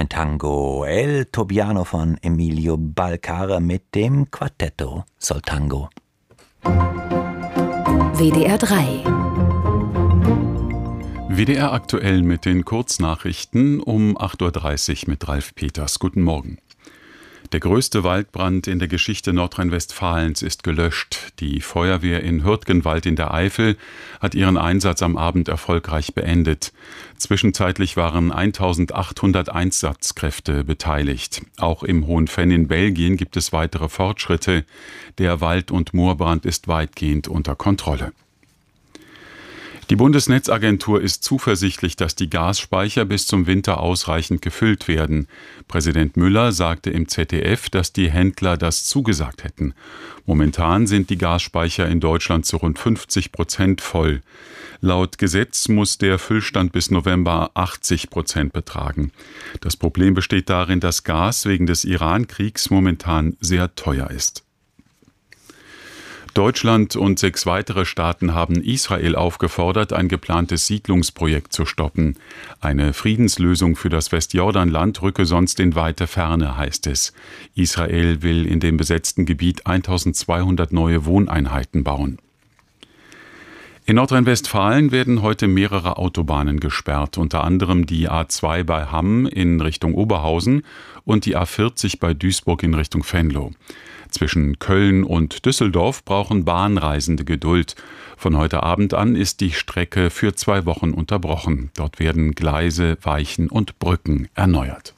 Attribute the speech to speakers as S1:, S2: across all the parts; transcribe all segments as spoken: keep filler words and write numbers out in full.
S1: ein Tango, El Tobiano von Emilio Balcara mit dem Quartetto Soltango.
S2: W D R drei.
S3: W D R aktuell mit den Kurznachrichten um acht Uhr dreißig mit Ralf Peters. Guten Morgen. Der größte Waldbrand in der Geschichte Nordrhein-Westfalens ist gelöscht. Die Feuerwehr in Hürtgenwald in der Eifel hat ihren Einsatz am Abend erfolgreich beendet. Zwischenzeitlich waren eintausendachthundert Einsatzkräfte beteiligt. Auch im Hohenfenn in Belgien gibt es weitere Fortschritte. Der Wald- und Moorbrand ist weitgehend unter Kontrolle. Die Bundesnetzagentur ist zuversichtlich, dass die Gasspeicher bis zum Winter ausreichend gefüllt werden. Präsident Müller sagte im Z D F, dass die Händler das zugesagt hätten. Momentan sind die Gasspeicher in Deutschland zu rund fünfzig Prozent voll. Laut Gesetz muss der Füllstand bis November achtzig Prozent betragen. Das Problem besteht darin, dass Gas wegen des Iran-Kriegs momentan sehr teuer ist. Deutschland und sechs weitere Staaten haben Israel aufgefordert, ein geplantes Siedlungsprojekt zu stoppen. Eine Friedenslösung für das Westjordanland rücke sonst in weite Ferne, heißt es. Israel will in dem besetzten Gebiet eintausendzweihundert neue Wohneinheiten bauen. In Nordrhein-Westfalen werden heute mehrere Autobahnen gesperrt, unter anderem die A zwei bei Hamm in Richtung Oberhausen und die A vierzig bei Duisburg in Richtung Venlo. Zwischen Köln und Düsseldorf brauchen Bahnreisende Geduld. Von heute Abend an ist die Strecke für zwei Wochen unterbrochen. Dort werden Gleise, Weichen und Brücken erneuert.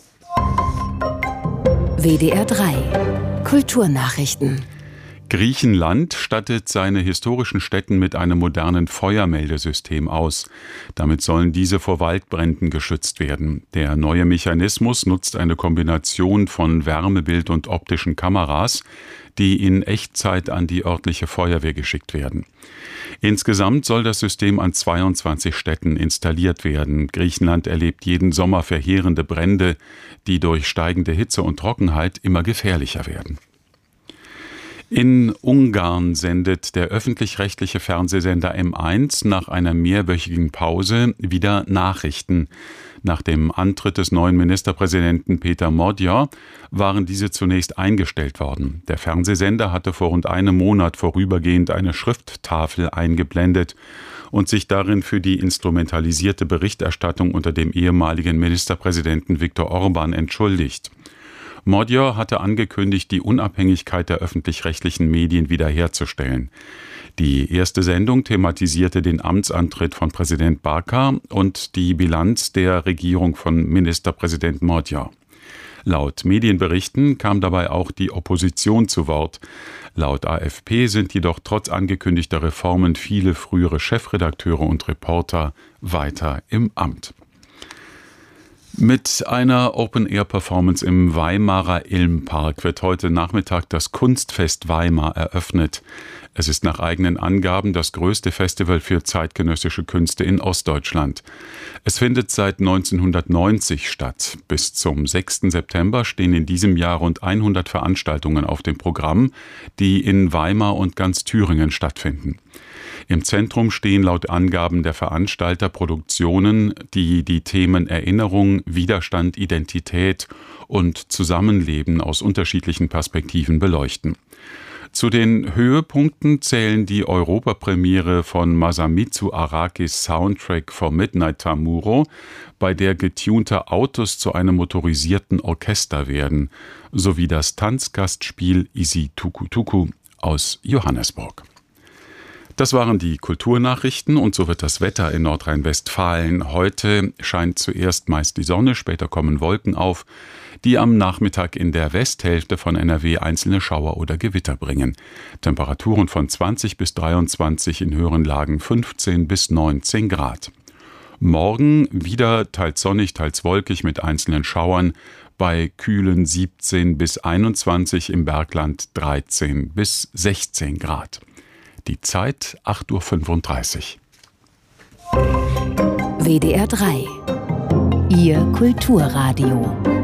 S2: W D R drei. Kulturnachrichten.
S3: Griechenland stattet seine historischen Stätten mit einem modernen Feuermeldesystem aus. Damit sollen diese vor Waldbränden geschützt werden. Der neue Mechanismus nutzt eine Kombination von Wärmebild und optischen Kameras, die in Echtzeit an die örtliche Feuerwehr geschickt werden. Insgesamt soll das System an zweiundzwanzig Städten installiert werden. Griechenland erlebt jeden Sommer verheerende Brände, die durch steigende Hitze und Trockenheit immer gefährlicher werden. In Ungarn sendet der öffentlich-rechtliche Fernsehsender M eins nach einer mehrwöchigen Pause wieder Nachrichten. Nach dem Antritt des neuen Ministerpräsidenten Péter Magyar waren diese zunächst eingestellt worden. Der Fernsehsender hatte vor rund einem Monat vorübergehend eine Schrifttafel eingeblendet und sich darin für die instrumentalisierte Berichterstattung unter dem ehemaligen Ministerpräsidenten Viktor Orbán entschuldigt. Magyar hatte angekündigt, die Unabhängigkeit der öffentlich-rechtlichen Medien wiederherzustellen. Die erste Sendung thematisierte den Amtsantritt von Präsident Barca und die Bilanz der Regierung von Ministerpräsident Magyar. Laut Medienberichten kam dabei auch die Opposition zu Wort. Laut A F P sind jedoch trotz angekündigter Reformen viele frühere Chefredakteure und Reporter weiter im Amt. Mit einer Open-Air-Performance im Weimarer Ilmpark wird heute Nachmittag das Kunstfest Weimar eröffnet. Es ist nach eigenen Angaben das größte Festival für zeitgenössische Künste in Ostdeutschland. Es findet seit neunzehnhundertneunzig statt. Bis zum sechsten September stehen in diesem Jahr rund hundert Veranstaltungen auf dem Programm, die in Weimar und ganz Thüringen stattfinden. Im Zentrum stehen laut Angaben der Veranstalter Produktionen, die die Themen Erinnerung, Widerstand, Identität und Zusammenleben aus unterschiedlichen Perspektiven beleuchten. Zu den Höhepunkten zählen die Europapremiere von Masamitsu Arakis Soundtrack for Midnight Tamuro, bei der getunte Autos zu einem motorisierten Orchester werden, sowie das Tanzgastspiel Isi Tuku Tuku aus Johannesburg. Das waren die Kulturnachrichten und so wird das Wetter in Nordrhein-Westfalen. Heute scheint zuerst meist die Sonne, später kommen Wolken auf, die am Nachmittag in der Westhälfte von N R W einzelne Schauer oder Gewitter bringen. Temperaturen von zwanzig bis dreiundzwanzig, in höheren Lagen fünfzehn bis neunzehn Grad. Morgen wieder teils sonnig, teils wolkig mit einzelnen Schauern, bei kühlen siebzehn bis einundzwanzig, im Bergland dreizehn bis sechzehn Grad. Die Zeit acht Uhr fünfunddreißig.
S2: W D R drei. Ihr Kulturradio.